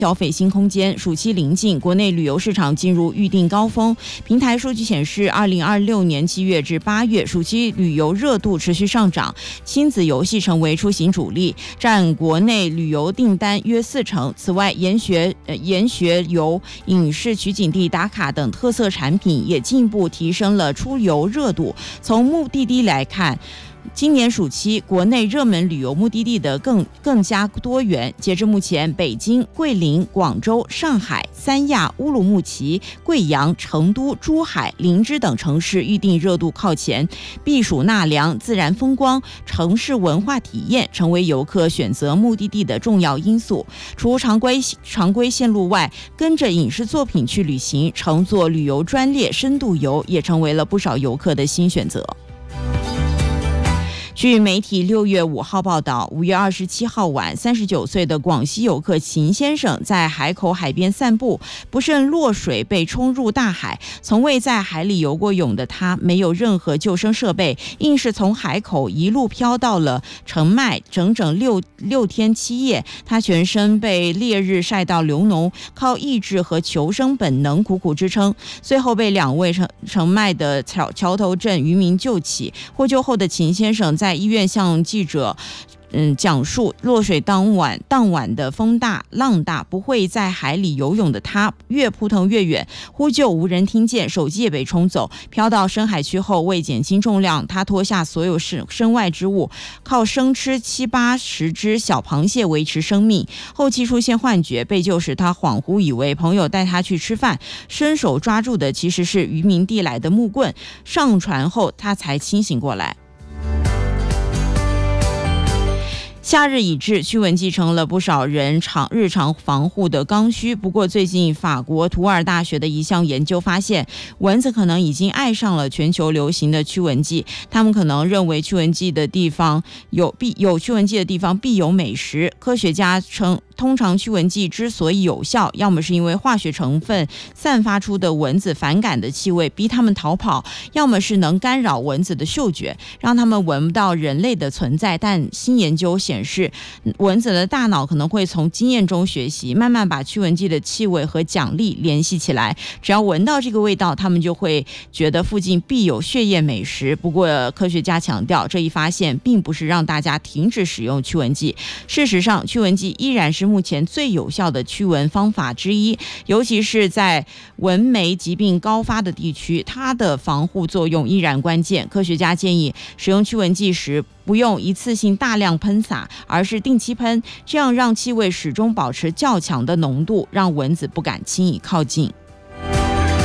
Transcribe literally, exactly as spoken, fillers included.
消费新空间，暑期临近，国内旅游市场进入预订高峰。平台数据显示，二零二六年七月至八月，暑期旅游热度持续上涨，亲子游戏成为出行主力，占国内旅游订单约四成。此外，研学、呃、研学游、影视取景地打卡等特色产品也进一步提升了出游热度。从目的地来看，今年暑期，国内热门旅游目的地的更更加多元。截至目前，北京、桂林、广州、上海、三亚、乌鲁木齐、贵阳、成都、珠海、林芝等城市预订热度靠前。避暑纳凉、自然风光、城市文化体验成为游客选择目的地的重要因素。除常规常规线路外，跟着影视作品去旅行，乘坐旅游专列深度游，也成为了不少游客的新选择。据媒体六月五号报道，五月二十七号晚，三十九岁的广西游客秦先生在海口海边散步，不慎落水被冲入大海。从未在海里游过泳的他，没有任何救生设备，硬是从海口一路飘到了澄迈，整整六六天七夜。他全身被烈日晒到流脓，靠意志和求生本能苦苦支撑，最后被两位澄澄迈的桥桥头镇渔民救起。获救后的秦先生在医院向记者嗯，讲述落水当晚当晚的风大浪大，不会在海里游泳的他越扑腾越远，呼救无人听见，手机也被冲走。飘到深海区后，为减轻重量，他脱下所有身身外之物，靠生吃七八十只小螃蟹维持生命。后期出现幻觉，被救时他恍惚以为朋友带他去吃饭，伸手抓住的其实是渔民递来的木棍。上船后他才清醒过来。夏日已至，驱蚊剂成了不少人常日常防护的刚需。不过，最近法国图尔大学的一项研究发现，蚊子可能已经爱上了全球流行的驱蚊剂。他们可能认为驱蚊剂的地方有必有驱蚊剂的地方必有美食。科学家称，通常驱蚊剂之所以有效，要么是因为化学成分散发出的蚊子反感的气味逼它们逃跑，要么是能干扰蚊子的嗅觉，让它们闻不到人类的存在。但新研究显示，是蚊子的大脑可能会从经验中学习，慢慢把驱蚊剂的气味和奖励联系起来。只要闻到这个味道，他们就会觉得附近必有血液美食。不过，科学家强调，这一发现并不是让大家停止使用驱蚊剂。事实上，驱蚊剂依然是目前最有效的驱蚊方法之一，尤其是在蚊媒疾病高发的地区，它的防护作用依然关键。科学家建议，使用驱蚊剂时不用一次性大量喷洒，而是定期喷，这样让气味始终保持较强的浓度，让蚊子不敢轻易靠近。